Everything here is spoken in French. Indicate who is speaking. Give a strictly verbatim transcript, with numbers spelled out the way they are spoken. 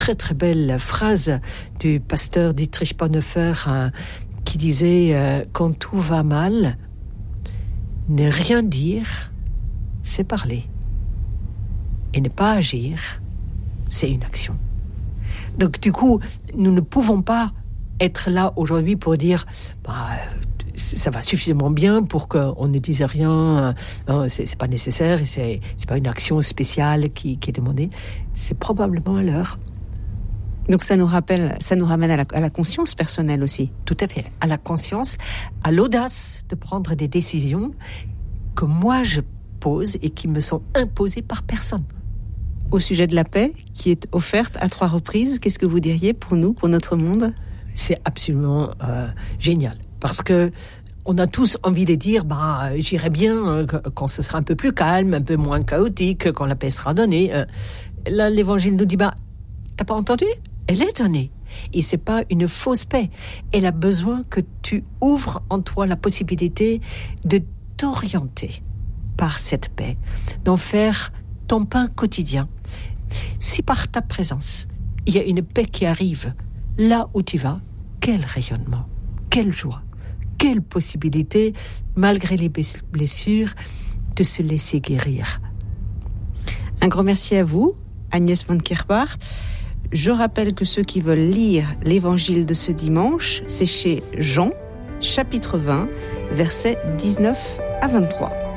Speaker 1: Très très belle phrase du pasteur Dietrich Bonhoeffer hein, qui disait euh, « Quand tout va mal, ne rien dire, c'est parler. Et ne pas agir, c'est une action. » Donc du coup, nous ne pouvons pas être là aujourd'hui pour dire bah, « ça va suffisamment bien pour qu'on ne dise rien, non, c'est, c'est pas nécessaire, et c'est, c'est pas une action spéciale qui, qui est demandée. » C'est probablement à l'heure.
Speaker 2: Donc ça nous rappelle, ça nous ramène à la, à la conscience personnelle aussi.
Speaker 1: Tout à fait, à la conscience, à l'audace de prendre des décisions que moi je pose et qui me sont imposées par personne.
Speaker 2: Au sujet de la paix, qui est offerte à trois reprises, qu'est-ce que vous diriez pour nous, pour notre monde ?
Speaker 1: C'est absolument euh, génial, parce que on a tous envie de dire, bah, j'irai bien euh, quand ce sera un peu plus calme, un peu moins chaotique, quand la paix sera donnée. Euh, là, l'Évangile nous dit, bah, t'as pas entendu ? Elle est donnée. Et c'est pas une fausse paix. Elle a besoin que tu ouvres en toi la possibilité de t'orienter par cette paix, d'en faire ton pain quotidien. Si par ta présence, il y a une paix qui arrive là où tu vas, quel rayonnement, quelle joie, quelle possibilité, malgré les blessures, de se laisser guérir.
Speaker 2: Un grand merci à vous, Agnès von Kierbach. Je rappelle que ceux qui veulent lire l'évangile de ce dimanche, c'est chez Jean, chapitre vingt, versets dix-neuf à vingt-trois.